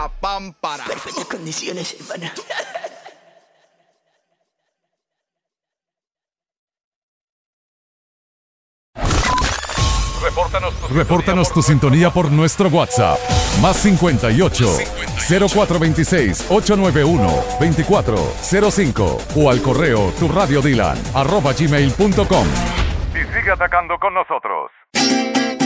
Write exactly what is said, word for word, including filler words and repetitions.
Pámpara. Perfectas condiciones, hermana. Repórtanos tu, Repórtanos tu sintonía por nuestro WhatsApp. Más cincuenta y ocho, cero cuatro veintiséis, ochocientos noventa y uno, veinticuatro cero cinco o al correo turradiodilan arroba gmail punto com. Y sigue atacando con nosotros.